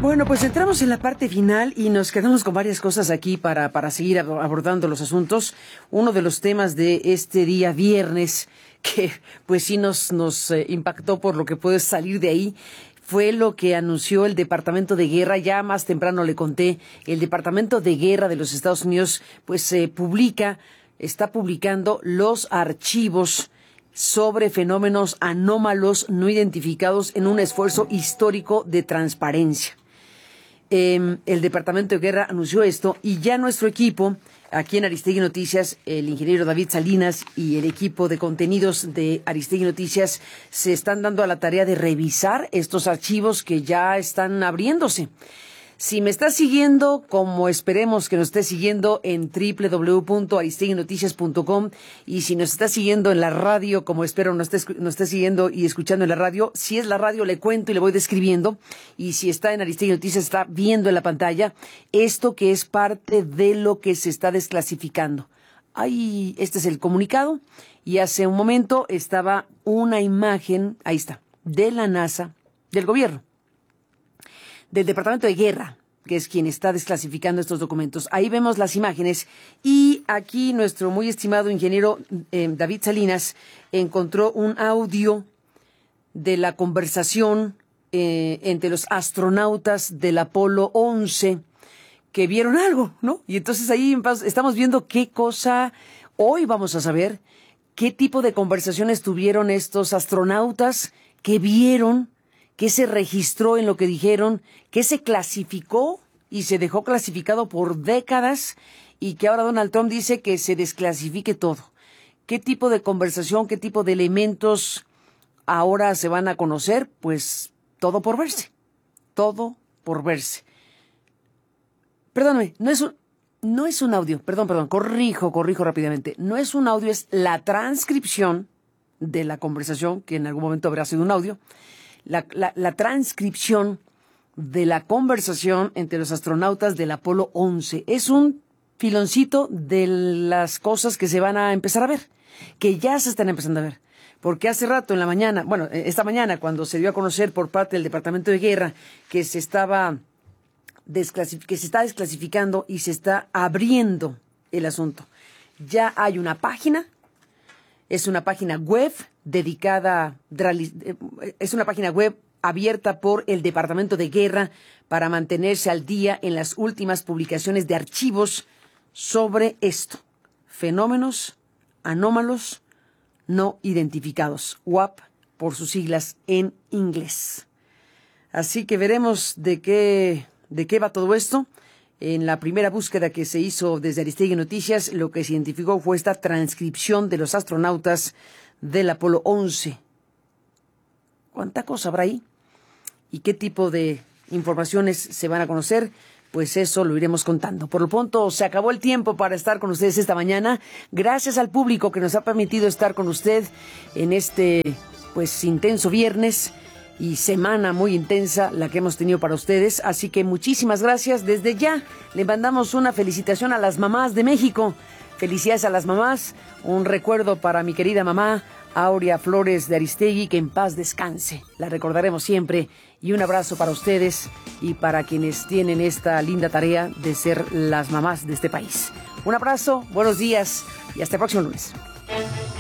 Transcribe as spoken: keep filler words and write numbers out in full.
Bueno, pues entramos en la parte final y nos quedamos con varias cosas aquí para, para seguir abordando los asuntos. Uno de los temas de este día viernes, que pues sí nos, nos eh, impactó por lo que puede salir de ahí, fue lo que anunció el Departamento de Guerra. Ya más temprano le conté, el Departamento de Guerra de los Estados Unidos pues eh, publica, está publicando los archivos sobre fenómenos anómalos no identificados en un esfuerzo histórico de transparencia. Eh, el Departamento de Guerra anunció esto y ya nuestro equipo, aquí en Aristegui Noticias, el ingeniero David Salinas y el equipo de contenidos de Aristegui Noticias se están dando a la tarea de revisar estos archivos que ya están abriéndose. Si me estás siguiendo, como esperemos que nos estés siguiendo en doble u doble u doble u punto aristegui noticias punto com, y si nos estás siguiendo en la radio, como espero nos estés, nos estés siguiendo y escuchando en la radio, si es la radio le cuento y le voy describiendo, y si está en Aristegui Noticias está viendo en la pantalla esto que es parte de lo que se está desclasificando. Ahí, este es el comunicado, y hace un momento estaba una imagen, ahí está, de la NASA, del gobierno, del Departamento de Guerra, que es quien está desclasificando estos documentos. Ahí vemos las imágenes y aquí nuestro muy estimado ingeniero eh, David Salinas encontró un audio de la conversación eh, entre los astronautas del Apolo once que vieron algo, ¿no? Y entonces ahí estamos viendo qué cosa hoy vamos a saber, qué tipo de conversaciones tuvieron estos astronautas, qué vieron, qué se registró en lo que dijeron, qué se clasificó y se dejó clasificado por décadas y que ahora Donald Trump dice que se desclasifique todo. ¿Qué tipo de conversación, qué tipo de elementos ahora se van a conocer? Pues todo por verse, todo por verse. Perdóname, no es un, no es un audio, perdón, perdón, corrijo, corrijo rápidamente. No es un audio, es la transcripción de la conversación, que en algún momento habrá sido un audio. La, la, la transcripción de la conversación entre los astronautas del Apolo once. Es un filoncito de las cosas que se van a empezar a ver, que ya se están empezando a ver. Porque hace rato en la mañana, bueno, esta mañana cuando se dio a conocer por parte del Departamento de Guerra que se estaba desclasif- que se está desclasificando y se está abriendo el asunto. Ya hay una página, es una página web dedicada, es una página web abierta por el Departamento de Guerra para mantenerse al día en las últimas publicaciones de archivos sobre esto, fenómenos anómalos no identificados, U A P por sus siglas en inglés. Así que veremos de qué, de qué va todo esto. En la primera búsqueda que se hizo desde Aristegui Noticias, lo que se identificó fue esta transcripción de los astronautas del Apolo once. ¿Cuánta cosa habrá ahí? ¿Y qué tipo de informaciones se van a conocer? Pues eso lo iremos contando. Por lo pronto, se acabó el tiempo para estar con ustedes esta mañana. Gracias al público que nos ha permitido estar con usted en este, pues, intenso viernes y semana muy intensa la que hemos tenido para ustedes. Así que muchísimas gracias. Desde ya le mandamos una felicitación a las mamás de México. Felicidades a las mamás. Un recuerdo para mi querida mamá, Aurea Flores de Aristegui, que en paz descanse. La recordaremos siempre. Y un abrazo para ustedes y para quienes tienen esta linda tarea de ser las mamás de este país. Un abrazo, buenos días y hasta el próximo lunes.